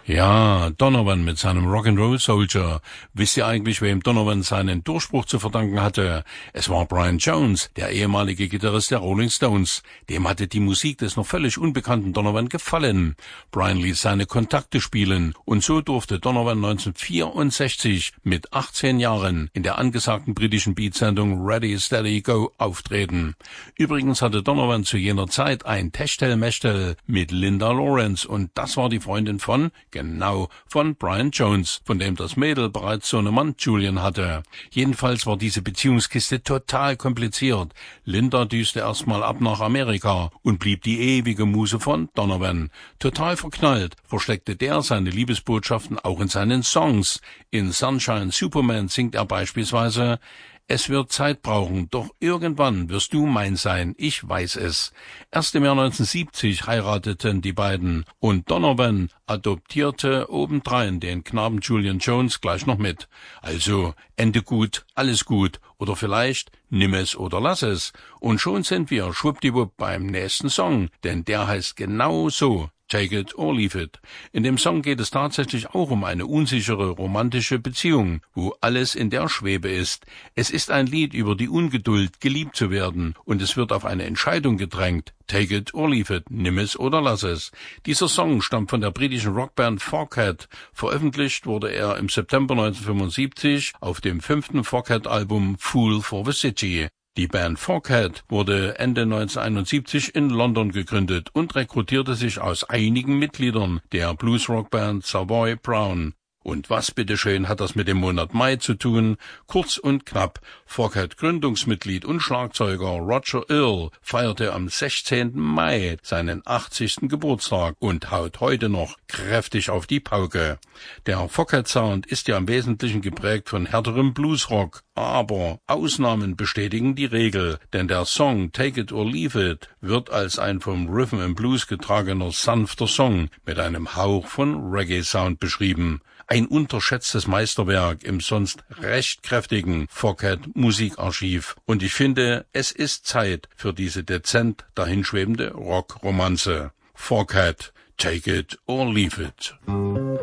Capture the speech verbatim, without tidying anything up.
Ja, Donovan mit seinem Rock'n'Roll Soldier. Wisst ihr eigentlich, wem Donovan seinen Durchbruch zu verdanken hatte? Es war Brian Jones, der ehemalige Gitarrist der Rolling Stones. Dem hatte die Musik des noch völlig unbekannten Donovan gefallen. Brian ließ seine Kontakte spielen und so durfte Donovan neunzehnhundertvierundsechzig mit achtzehn Jahren in der angesagten britischen Beatsendung Ready, Steady, Go auftreten. Übrigens hatte Donovan zu jener Zeit ein Techtelmechtel mit Linda Lawrence und das war die Freundin von Genau, von Brian Jones, von dem das Mädel bereits so einen Mann Julian hatte. Jedenfalls war diese Beziehungskiste total kompliziert. Linda düste erstmal ab nach Amerika und blieb die ewige Muse von Donovan. Total verknallt versteckte der seine Liebesbotschaften auch in seinen Songs. In Sunshine Superman singt er beispielsweise: Es wird Zeit brauchen, doch irgendwann wirst du mein sein, ich weiß es. Erst im Jahr neunzehnhundertsiebzig heirateten die beiden und Donovan adoptierte obendrein den Knaben Julian Jones gleich noch mit. Also Ende gut, alles gut oder vielleicht nimm es oder lass es. Und schon sind wir schwuppdiwupp beim nächsten Song, denn der heißt genau so. Take it or leave it. In dem Song geht es tatsächlich auch um eine unsichere romantische Beziehung, wo alles in der Schwebe ist. Es ist ein Lied über die Ungeduld, geliebt zu werden, und es wird auf eine Entscheidung gedrängt. Take it or leave it, nimm es oder lass es. Dieser Song stammt von der britischen Rockband Foghat. Veröffentlicht wurde er im September neunzehnhundertfünfundsiebzig auf dem fünften Foghat-Album Fool for the City. Die Band Foghat wurde Ende neunzehnhunderteinundsiebzig in London gegründet und rekrutierte sich aus einigen Mitgliedern der Bluesrockband Savoy Brown. Und was bitteschön hat das mit dem Monat Mai zu tun? Kurz und knapp, Foghat Gründungsmitglied und Schlagzeuger Roger Earl feierte am sechzehnten Mai seinen achtzigsten Geburtstag und haut heute noch kräftig auf die Pauke. Der Foghat-Sound ist ja im Wesentlichen geprägt von härterem Bluesrock, aber Ausnahmen bestätigen die Regel, denn der Song Take It or Leave It wird als ein vom Rhythm and Blues getragener sanfter Song mit einem Hauch von Reggae-Sound beschrieben. Ein unterschätztes Meisterwerk im sonst recht kräftigen Foghat-Musikarchiv. Und ich finde, es ist Zeit für diese dezent dahinschwebende Rockromanze. Foghat, Take It or Leave It.